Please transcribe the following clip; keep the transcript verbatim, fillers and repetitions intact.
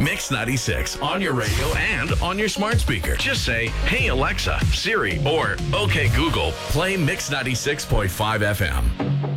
Mix ninety-six on your radio and on your smart speaker. Just say, "Hey Alexa, Siri," or "Okay Google, play Mix ninety-six point five F M."